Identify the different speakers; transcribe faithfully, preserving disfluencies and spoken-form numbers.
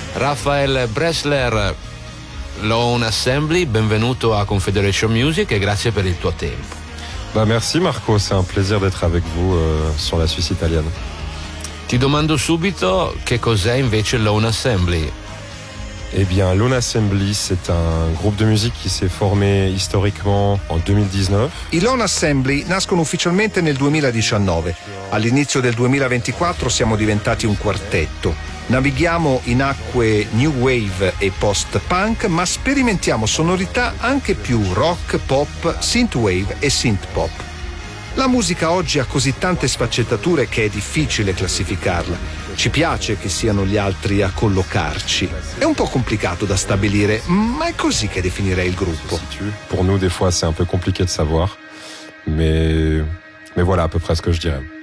Speaker 1: Raphael Bressler, Lone Assembly, benvenuto a Confederation Music e grazie per il tuo tempo.
Speaker 2: Bah merci Marco, c'est un plaisir d'être avec vous euh, sur la Suisse italienne.
Speaker 1: Ti domando subito che cos'è invece Lone Assembly.
Speaker 2: Eh bien, Lone Assembly, c'est un groupe de musique qui s'est formé historiquement en duemiladiciannove.
Speaker 3: I Lone Assembly nascono ufficialmente nel duemiladiciannove. All'inizio del duemilaventiquattro siamo diventati un quartetto. Navighiamo in acque new wave e post-punk, ma sperimentiamo sonorità anche più rock, pop, synthwave e synth-pop. La musica oggi ha così tante sfaccettature che è difficile classificarla. Ci piace che siano gli altri a collocarci. È un po' complicato da stabilire, ma è così che definirei il gruppo.
Speaker 2: Pour nous, des fois, c'est un peu compliqué de savoir, mais, mais voilà à peu près ce que je dirais.